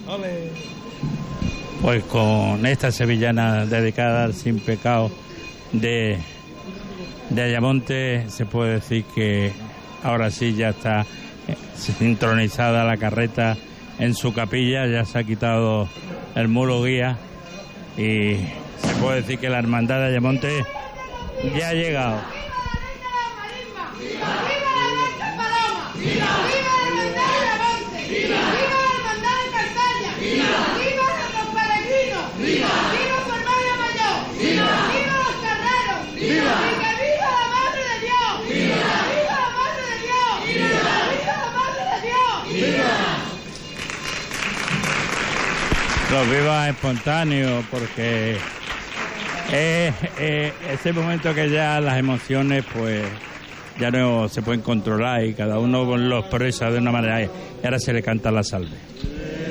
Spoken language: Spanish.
Pues con esta sevillana dedicada al sin pecado de Ayamonte, se puede decir que ahora sí ya está sincronizada la carreta en su capilla, ya se ha quitado el mulo guía y se puede decir que la hermandad de Ayamonte ya ha llegado. Los vivas espontáneos, porque ese momento que ya las emociones pues ya no se pueden controlar y cada uno lo expresa de una manera y ahora se le canta la salve.